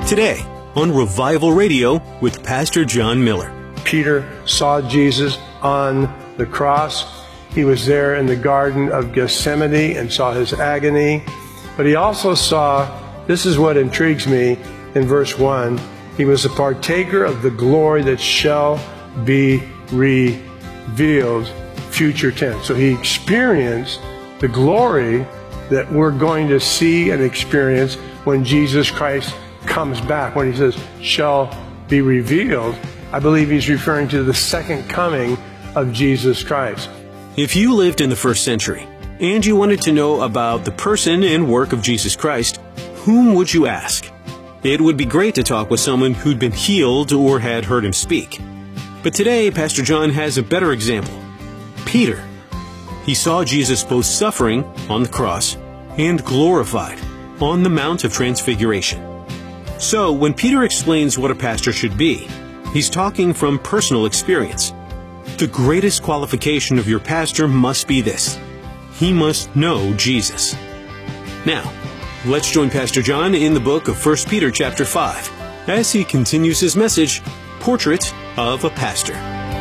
Today on Revival Radio with Pastor John Miller. Peter saw Jesus on the cross. He was there in the Garden of Gethsemane and saw his agony. But he also saw, this is what intrigues me in verse 1, he was a partaker of the glory that shall be revealed, future tense. So he experienced the glory that we're going to see and experience when Jesus Christ comes back. When he says, shall be revealed, I believe he's referring to the second coming of Jesus Christ. If you lived in the first century and you wanted to know about the person and work of Jesus Christ, whom would you ask? It would be great to talk with someone who'd been healed or had heard him speak. But today, Pastor John has a better example. Peter. He saw Jesus both suffering on the cross and glorified on the Mount of Transfiguration. So, when Peter explains what a pastor should be, he's talking from personal experience. The greatest qualification of your pastor must be this: he must know Jesus. Now, let's join Pastor John in the book of 1 Peter chapter 5 as he continues his message, Portrait of a Pastor.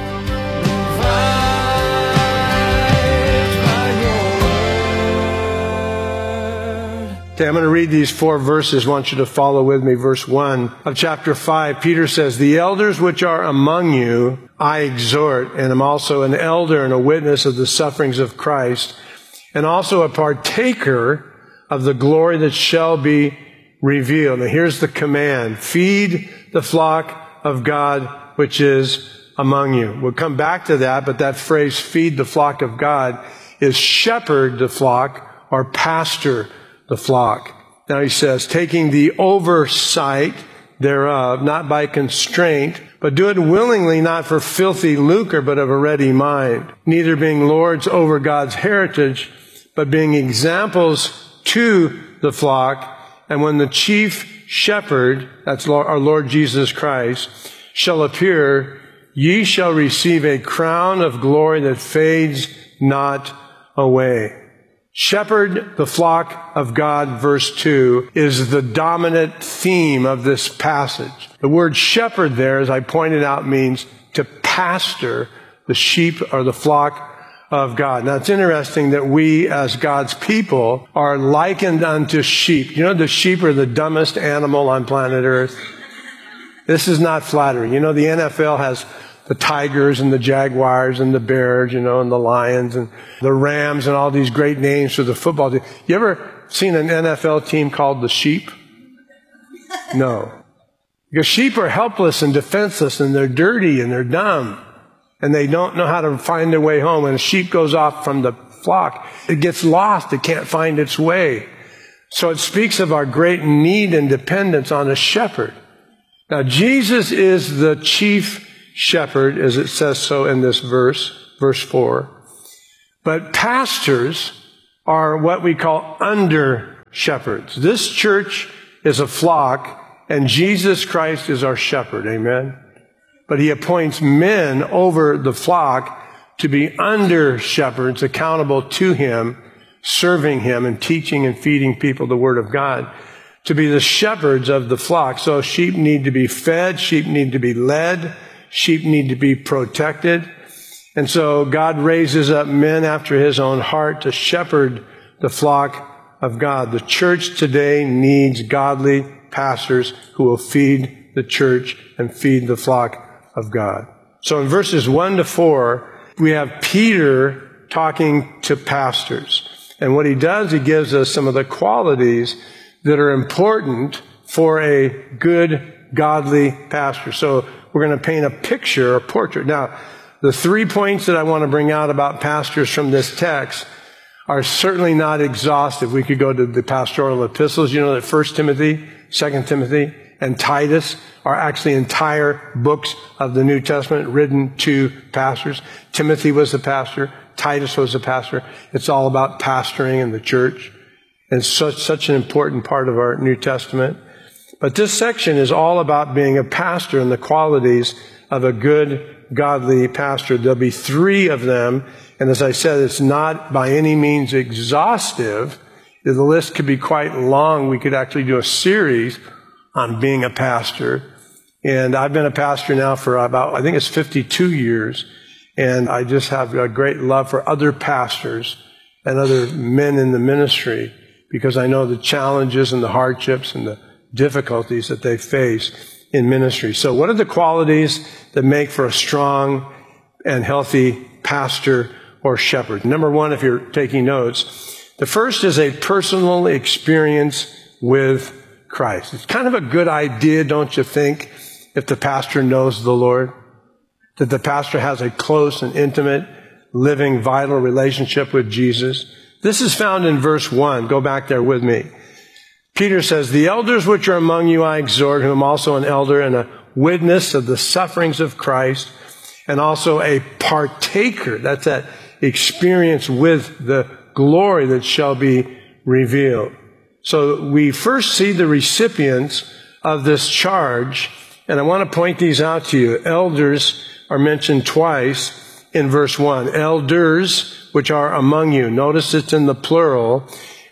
Okay, I'm going to read these 4 verses. I want you to follow with me. Verse 1 of chapter 5, Peter says, "The elders which are among you, I exhort, and am also an elder and a witness of the sufferings of Christ, and also a partaker of the glory that shall be revealed." Now here's the command: feed the flock of God which is among you. We'll come back to that, but that phrase, feed the flock of God, is shepherd the flock or pastor the flock. Now he says, taking the oversight thereof, not by constraint, but do it willingly, not for filthy lucre, but of a ready mind, neither being lords over God's heritage, but being examples to the flock. And when the chief shepherd, that's our Lord Jesus Christ, shall appear, ye shall receive a crown of glory that fades not away. Shepherd the flock of God, verse 2, is the dominant theme of this passage. The word shepherd there, as I pointed out, means to pastor the sheep or the flock of God. Now, it's interesting that we, as God's people, are likened unto sheep. You know, the sheep are the dumbest animal on planet Earth. This is not flattering. You know, the NFL has the Tigers and the Jaguars and the Bears, you know, and the Lions and the Rams and all these great names for the football team. You ever seen an NFL team called the Sheep? No. Because sheep are helpless and defenseless, and they're dirty and they're dumb, and they don't know how to find their way home. When a sheep goes off from the flock, it gets lost. It can't find its way. So it speaks of our great need and dependence on a shepherd. Now, Jesus is the chief shepherd, as it says so in this verse 4. But pastors are what we call under shepherds. This church is a flock, and Jesus Christ is our shepherd. Amen. But he appoints men over the flock to be under shepherds, accountable to him, serving him and teaching and feeding people the word of God, to be the shepherds of the flock. So sheep need to be fed, sheep need to be led, sheep need to be protected. And so God raises up men after his own heart to shepherd the flock of God. The church today needs godly pastors who will feed the church and feed the flock of God. So in verses 1 to 4, we have Peter talking to pastors. And what he does, he gives us some of the qualities that are important for a good, godly pastor. So we're going to paint a picture, a portrait. Now, the 3 points that I want to bring out about pastors from this text are certainly not exhaustive. We could go to the pastoral epistles. You know that 1 Timothy, 2 Timothy, and Titus are actually entire books of the New Testament written to pastors. Timothy was a pastor. Titus was a pastor. It's all about pastoring in the church. And such an important part of our New Testament. But this section is all about being a pastor and the qualities of a good, godly pastor. There'll be 3 of them. And as I said, it's not by any means exhaustive. The list could be quite long. We could actually do a series on being a pastor. And I've been a pastor now for about, I think it's 52 years. And I just have a great love for other pastors and other men in the ministry because I know the challenges and the hardships and the difficulties that they face in ministry. So what are the qualities that make for a strong and healthy pastor or shepherd? Number one, if you're taking notes, the first is a personal experience with Christ. It's kind of a good idea, don't you think, if the pastor knows the Lord, that the pastor has a close and intimate, living, vital relationship with Jesus. This is found in verse 1. Go back there with me. Peter says, "The elders which are among you I exhort, whom also an elder and a witness of the sufferings of Christ, and also a partaker," that's that experience with the glory that shall be revealed. So we first see the recipients of this charge, and I want to point these out to you. Elders are mentioned twice in verse 1. Elders which are among you. Notice it's in the plural.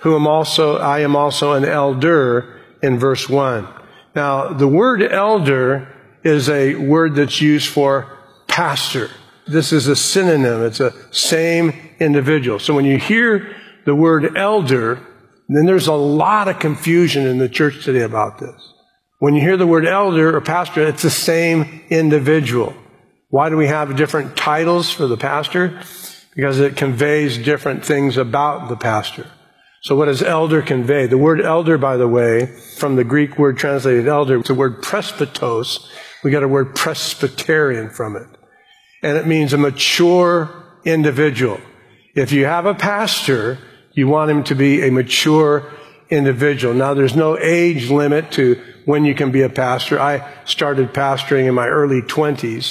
I am also an elder in verse 1. Now, the word elder is a word that's used for pastor. This is a synonym. It's a same individual. So when you hear the word elder, then there's a lot of confusion in the church today about this. When you hear the word elder or pastor, it's the same individual. Why do we have different titles for the pastor? Because it conveys different things about the pastor. So what does elder convey? The word elder, by the way, from the Greek word translated elder, it's the word presbytos. We got a word Presbyterian from it. And it means a mature individual. If you have a pastor, you want him to be a mature individual. Now, there's no age limit to when you can be a pastor. I started pastoring in my early 20s.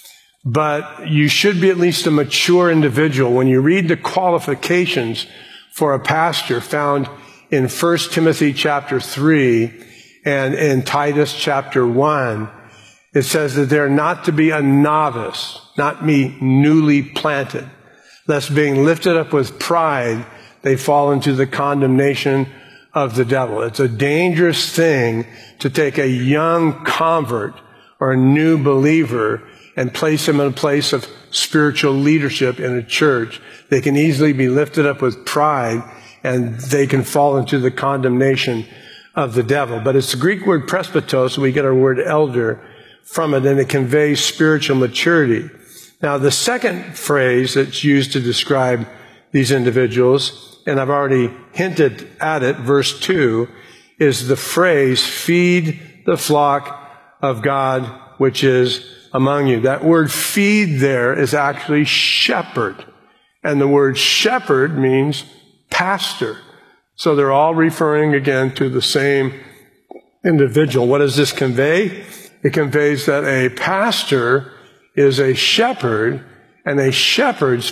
But you should be at least a mature individual. When you read the qualifications for a pastor found in 1 Timothy chapter 3 and in Titus chapter 1, it says that they're not to be a novice, not be newly planted, lest being lifted up with pride, they fall into the condemnation of the devil. It's a dangerous thing to take a young convert or a new believer and place them in a place of spiritual leadership in a church. They can easily be lifted up with pride and they can fall into the condemnation of the devil. But it's the Greek word presbytos, we get our word elder from it, and it conveys spiritual maturity. Now, the second phrase that's used to describe these individuals, and I've already hinted at it, verse 2, is the phrase, "Feed the flock of God which is among you." That word feed there is actually shepherd. And the word shepherd means pastor. So they're all referring again to the same individual. What does this convey? It conveys that a pastor is a shepherd, and a shepherd's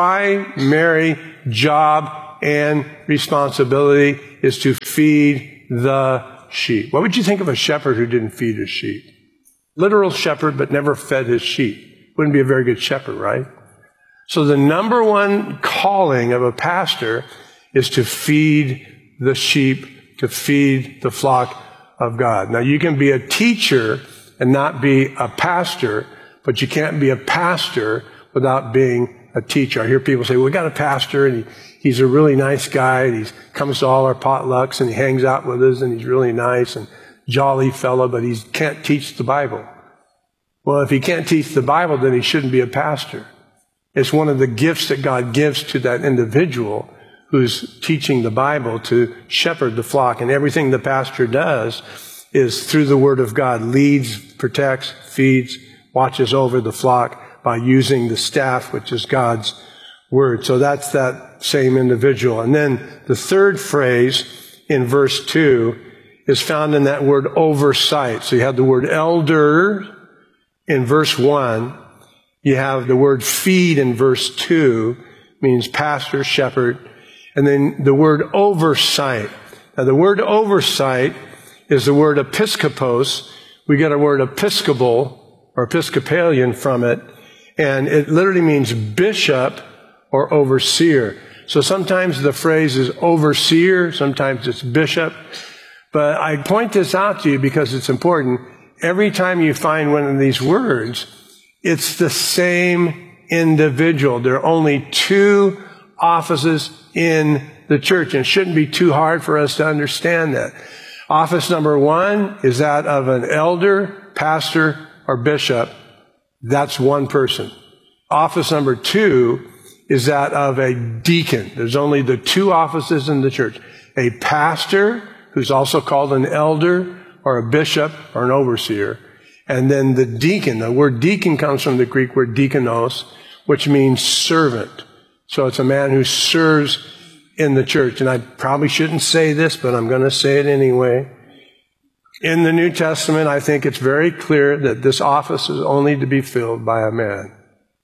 primary job and responsibility is to feed the sheep. What would you think of a shepherd who didn't feed his sheep? Literal shepherd, but never fed his sheep. Wouldn't be a very good shepherd, right? So the number one calling of a pastor is to feed the sheep, to feed the flock of God. Now, you can be a teacher and not be a pastor, but you can't be a pastor without being a teacher. I hear people say, "We got a pastor, and he's a really nice guy, and he comes to all our potlucks, and he hangs out with us, and he's really nice, and jolly fellow, but he can't teach the Bible." Well, if he can't teach the Bible, then he shouldn't be a pastor. It's one of the gifts that God gives to that individual who's teaching the Bible to shepherd the flock. And everything the pastor does is through the Word of God, leads, protects, feeds, watches over the flock by using the staff, which is God's Word. So that's that same individual. And then the third phrase in verse 2 is found in that word oversight. So you have the word elder in verse 1. You have the word feed in verse 2, means pastor, shepherd. And then the word oversight. Now the word oversight is the word episkopos. We get our word episcopal or Episcopalian from it. And it literally means bishop or overseer. So sometimes the phrase is overseer, sometimes it's bishop. But I point this out to you because it's important. Every time you find one of these words, it's the same individual. There are only two offices in the church, and it shouldn't be too hard for us to understand that. Office number one is that of an elder, pastor, or bishop. That's one person. Office number two is that of a deacon. There's only the two offices in the church. A pastor, who's also called an elder, or a bishop, or an overseer. And then the deacon. The word deacon comes from the Greek word diakonos, which means servant. So it's a man who serves in the church. And I probably shouldn't say this, but I'm going to say it anyway. In the New Testament, I think it's very clear that this office is only to be filled by a man.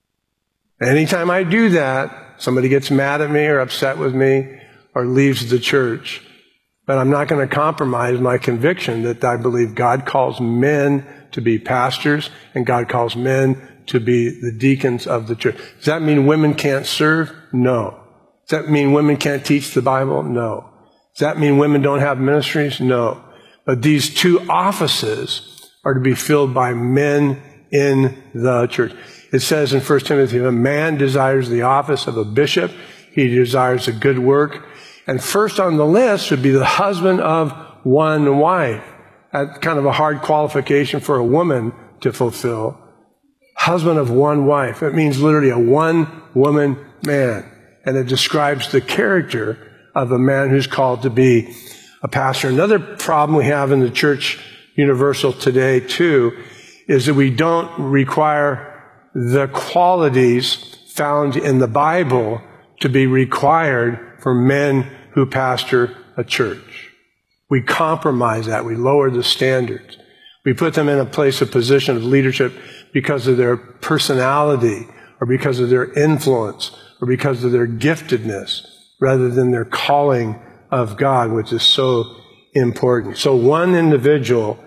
Anytime I do that, somebody gets mad at me or upset with me or leaves the church. But I'm not going to compromise my conviction that I believe God calls men to be pastors and God calls men to be the deacons of the church. Does that mean women can't serve? No. Does that mean women can't teach the Bible? No. Does that mean women don't have ministries? No. But these two offices are to be filled by men in the church. It says in 1 Timothy, if a man desires the office of a bishop, he desires a good work. And first on the list would be the husband of one wife. That's kind of a hard qualification for a woman to fulfill. Husband of one wife. It means literally a one-woman man. And it describes the character of a man who's called to be a pastor. Another problem we have in the church universal today, too, is that we don't require the qualities found in the Bible to be required for men who pastor a church. We compromise that. We lower the standards. We put them in a place of position of leadership because of their personality or because of their influence or because of their giftedness rather than their calling of God, which is so important. So one individual,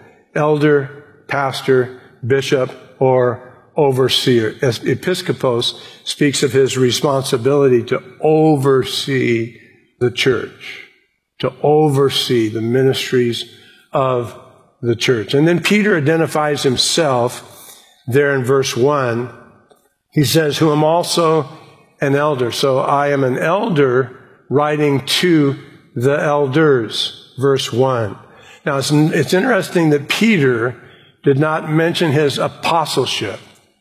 elder, pastor, bishop, or overseer. As Episcopos speaks of his responsibility to oversee the church, to oversee the ministries of the church. And then Peter identifies himself there in verse 1. He says, who am also an elder. So I am an elder writing to the elders, verse 1. Now it's interesting that Peter did not mention his apostleship.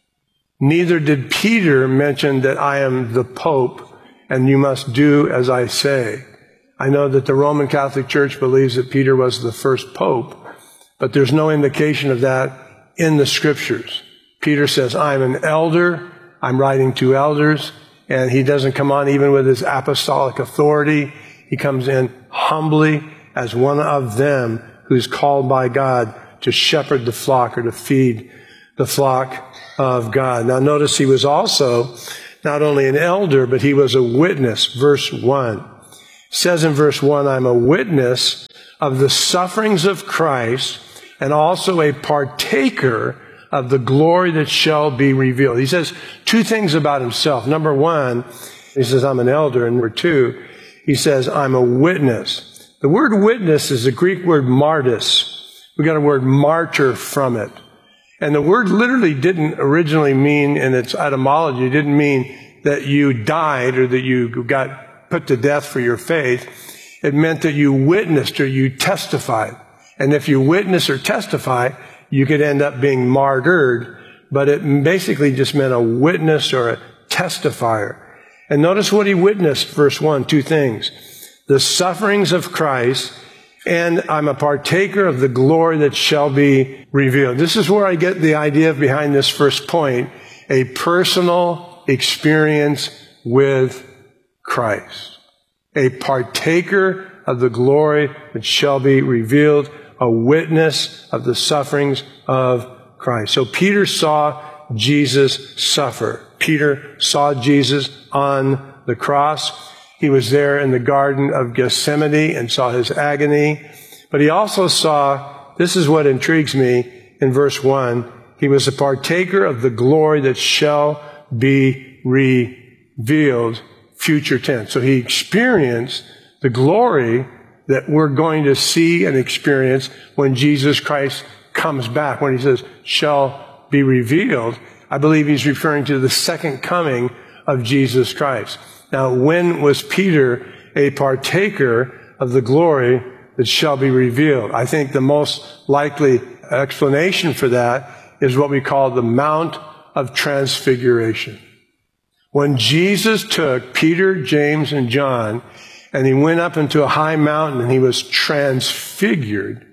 Neither did Peter mention that I am the Pope and you must do as I say. I know that the Roman Catholic Church believes that Peter was the first Pope, but there's no indication of that in the Scriptures. Peter says, I'm an elder, I'm writing to elders, and he doesn't come on even with his apostolic authority. He comes in humbly as one of them who's called by God to shepherd the flock or to feed the flock of God. Now notice he was also not only an elder, but he was a witness. Verse 1. It says in verse 1, I'm a witness of the sufferings of Christ and also a partaker of the glory that shall be revealed. He says two things about himself. Number one, he says, I'm an elder. And number two, he says, I'm a witness. The word witness is the Greek word martyrs. We got a word martyr from it. And the word literally didn't originally mean, in its etymology, it didn't mean that you died or that you got put to death for your faith. It meant that you witnessed or you testified. And if you witness or testify, you could end up being martyred. But it basically just meant a witness or a testifier. And notice what he witnessed, verse 1, two things. The sufferings of Christ, and I'm a partaker of the glory that shall be revealed. This is where I get the idea behind this first point, a personal experience with Christ. A partaker of the glory that shall be revealed, a witness of the sufferings of Christ. So Peter saw Jesus suffer. Peter saw Jesus on the cross. He was there in the Garden of Gethsemane and saw his agony. But he also saw, this is what intrigues me in verse 1, he was a partaker of the glory that shall be revealed, future tense. So he experienced the glory that we're going to see and experience when Jesus Christ comes back. When he says, shall be revealed, I believe he's referring to the second coming of Jesus Christ. Now, when was Peter a partaker of the glory that shall be revealed? I think the most likely explanation for that is what we call the Mount of Transfiguration. When Jesus took Peter, James, and John, and he went up into a high mountain and he was transfigured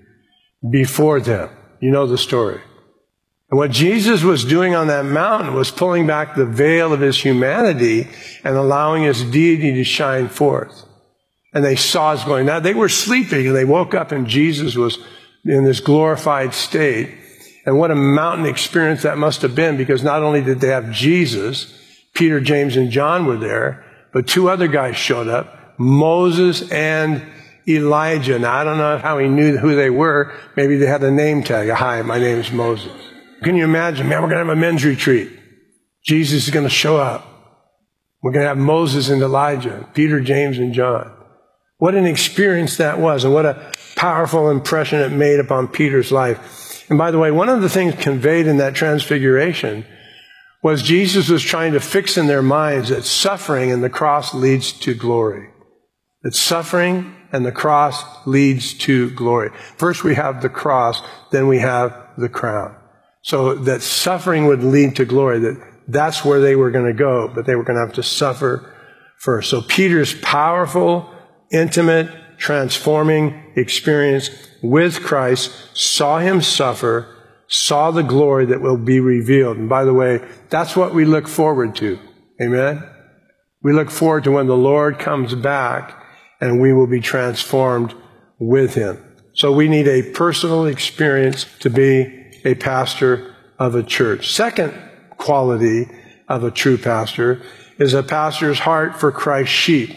before them. You know the story. And what Jesus was doing on that mountain was pulling back the veil of his humanity and allowing his deity to shine forth. And they saw his glory. Now, they were sleeping and they woke up and Jesus was in this glorified state. And what a mountain experience that must have been, because not only did they have Jesus, Peter, James, and John were there, but two other guys showed up, Moses and Elijah. Now, I don't know how he knew who they were. Maybe they had a name tag. Hi, my name is Moses. Can you imagine? Man, we're going to have a men's retreat. Jesus is going to show up. We're going to have Moses and Elijah, Peter, James, and John. What an experience that was, and what a powerful impression it made upon Peter's life. And by the way, one of the things conveyed in that transfiguration was Jesus was trying to fix in their minds that suffering and the cross leads to glory. That suffering and the cross leads to glory. First we have the cross, then we have the crown. So that suffering would lead to glory, that's where they were going to go, but they were going to have to suffer first. So Peter's powerful, intimate, transforming experience with Christ saw him suffer, saw the glory that will be revealed. And by the way, that's what we look forward to. Amen? We look forward to when the Lord comes back and we will be transformed with him. So we need a personal experience to be a pastor of a church. Second quality of a true pastor is a pastor's heart for Christ's sheep.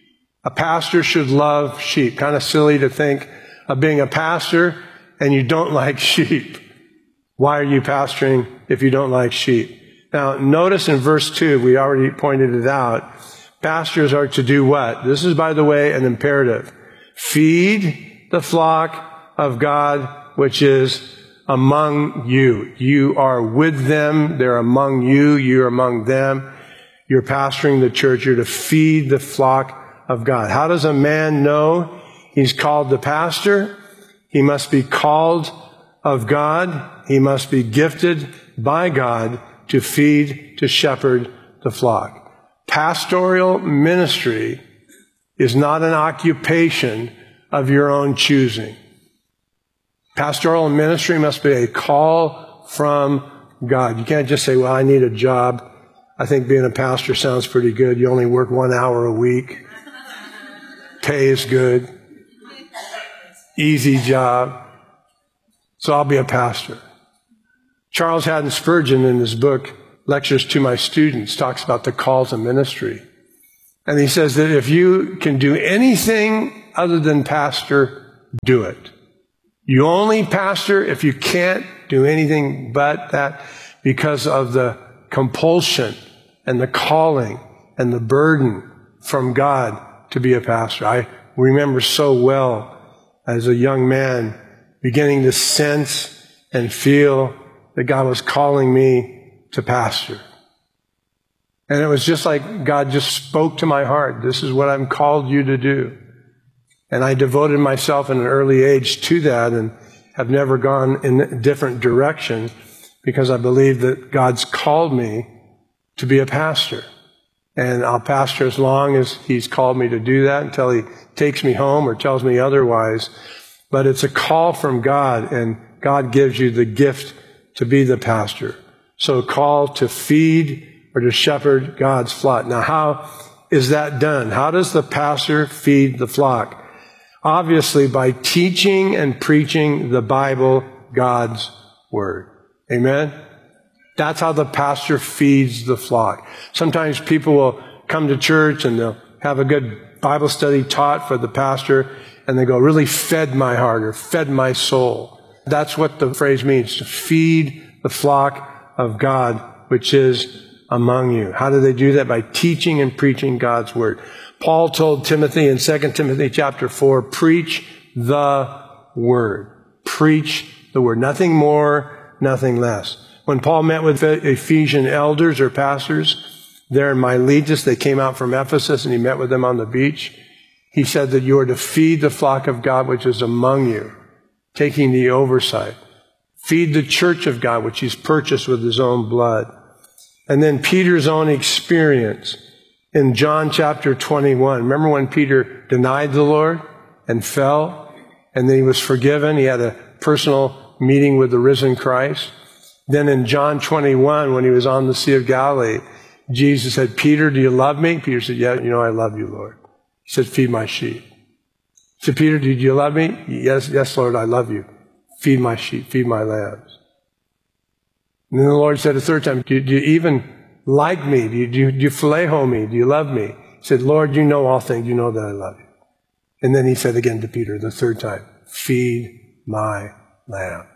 A pastor should love sheep. Kind of silly to think of being a pastor and you don't like sheep. Why are you pastoring if you don't like sheep? Now, notice in verse 2, we already pointed it out, pastors are to do what? This is, by the way, an imperative. Feed the flock of God, which is among you. You are with them. They're among you. You're among them. You're pastoring the church. You're to feed the flock of God. How does a man know he's called the pastor? He must be called of God. He must be gifted by God to feed, to shepherd the flock. Pastoral ministry is not an occupation of your own choosing. Pastoral ministry must be a call from God. You can't just say, well, I need a job. I think being a pastor sounds pretty good. You only work 1 hour a week. Pay is good. Easy job. So I'll be a pastor. Charles Haddon Spurgeon, in his book, Lectures to My Students, talks about the call to ministry. And he says that if you can do anything other than pastor, do it. You only pastor if you can't do anything but that, because of the compulsion and the calling and the burden from God to be a pastor. I remember so well as a young man beginning to sense and feel that God was calling me to pastor. And it was just like God just spoke to my heart. This is what I'm called you to do. And I devoted myself in an early age to that and have never gone in a different direction, because I believe that God's called me to be a pastor. And I'll pastor as long as he's called me to do that, until he takes me home or tells me otherwise. But it's a call from God, and God gives you the gift to be the pastor. So a call to feed or to shepherd God's flock. Now, how is that done? How does the pastor feed the flock? Obviously, by teaching and preaching the Bible, God's Word. Amen? That's how the pastor feeds the flock. Sometimes people will come to church and they'll have a good Bible study taught for the pastor, and they go, really fed my heart or fed my soul. That's what the phrase means, to feed the flock of God, which is among you. How do they do that? By teaching and preaching God's Word. Paul told Timothy in 2 Timothy chapter 4, preach the word. Preach the word. Nothing more, nothing less. When Paul met with Ephesian elders or pastors there in Miletus, they came out from Ephesus and he met with them on the beach. He said that you are to feed the flock of God which is among you, taking the oversight. Feed the church of God which he's purchased with his own blood. And then Peter's own experience in John chapter 21. Remember when Peter denied the Lord and fell, and then he was forgiven? He had a personal meeting with the risen Christ. Then in John 21, when he was on the Sea of Galilee, Jesus said, Peter, do you love me? Peter said, yeah, you know I love you, Lord. He said, feed my sheep. He said, Peter, do you love me? Yes, Lord, I love you. Feed my sheep, feed my lambs. And then the Lord said a third time, do you even like me? Do you phileo me? Do you love me? He said, Lord, you know all things. You know that I love you. And then he said again to Peter the third time, feed my lambs.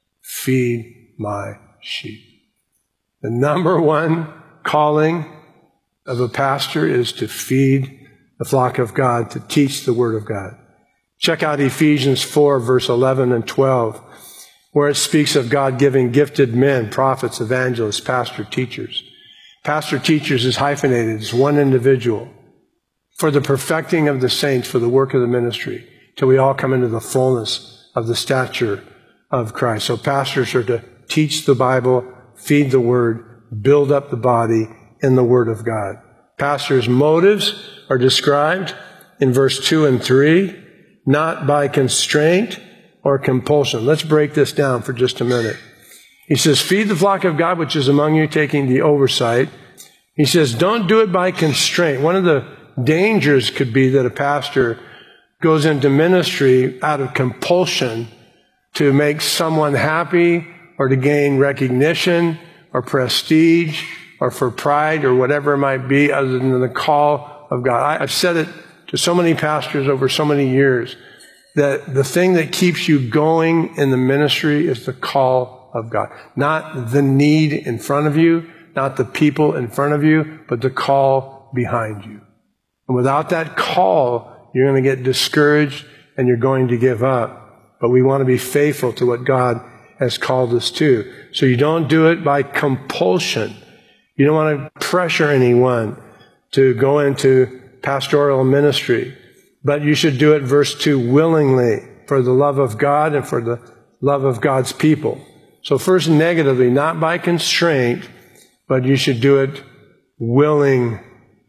Feed my sheep. The number one calling of a pastor is to feed the flock of God, to teach the word of God. Check out Ephesians 4, verse 11 and 12, where it speaks of God giving gifted men, prophets, evangelists, pastor, teachers. Pastor, teachers is hyphenated. It's one individual. For the perfecting of the saints, for the work of the ministry, till we all come into the fullness of the stature of Christ. So pastors are to teach the Bible, feed the word, build up the body in the word of God. Pastors' motives are described in verse 2 and 3, not by constraint or compulsion. Let's break this down for just a minute. He says, feed the flock of God which is among you, taking the oversight. He says, don't do it by constraint. One of the dangers could be that a pastor goes into ministry out of compulsion to make someone happy or to gain recognition or prestige or for pride or whatever it might be other than the call of God. I've said it to so many pastors over so many years that the thing that keeps you going in the ministry is the call of God. Not the need in front of you, not the people in front of you, but the call behind you. And without that call, you're going to get discouraged and you're going to give up. But we want to be faithful to what God has called us to. So you don't do it by compulsion. You don't want to pressure anyone to go into pastoral ministry. But you should do it, verse 2, willingly, for the love of God and for the love of God's people. So first, negatively, not by constraint, but you should do it willingly.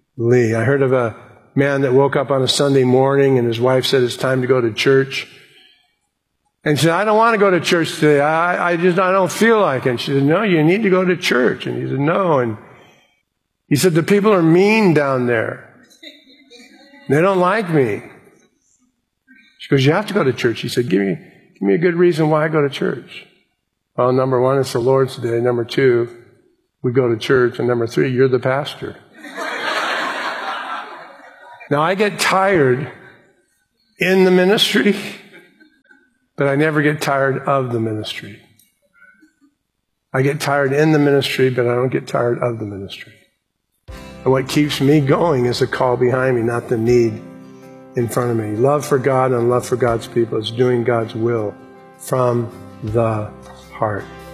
I heard of a man that woke up on a Sunday morning and his wife said it's time to go to church. And she said, I don't want to go to church today. I don't feel like it. And she said, no, you need to go to church. And he said, no. And he said, the people are mean down there. They don't like me. She goes, you have to go to church. He said, give me a good reason why I go to church. Well, number one, it's the Lord's Day. Number two, we go to church. And number three, you're the pastor. Now, I get tired in the ministry, but I never get tired of the ministry. I get tired in the ministry, but I don't get tired of the ministry. And what keeps me going is the call behind me, not the need in front of me. Love for God and love for God's people is doing God's will from the heart.